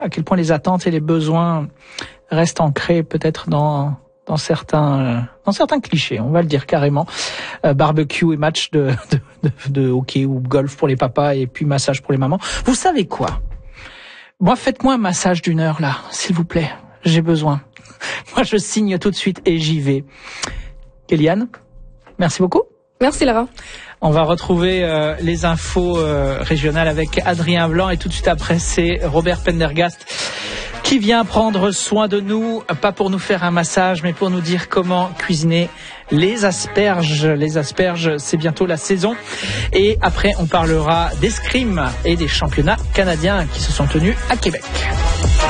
à quel point les attentes et les besoins restent ancrés peut-être dans certains clichés, on va le dire carrément. Barbecue et match de hockey ou golf pour les papas et puis massage pour les mamans. Vous savez quoi? Moi, faites-moi un massage d'1 heure là, s'il vous plaît. J'ai besoin. Moi, je signe tout de suite et j'y vais. Kéliane, merci beaucoup. Merci Lara. On va retrouver les infos régionales avec Adrien Blanc et tout de suite après, c'est Robert Pendergast qui vient prendre soin de nous, pas pour nous faire un massage, mais pour nous dire comment cuisiner les asperges. Les asperges, c'est bientôt la saison. Et après, on parlera d'escrime et des championnats canadiens qui se sont tenus à Québec.